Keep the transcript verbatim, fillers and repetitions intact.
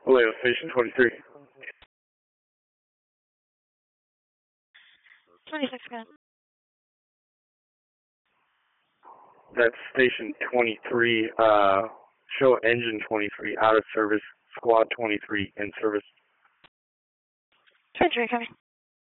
Vallejo Station twenty-three. twenty-six, go ahead. That's Station twenty-three. Uh, show engine twenty-three out of service. Squad twenty-three in service. twenty-three, copy.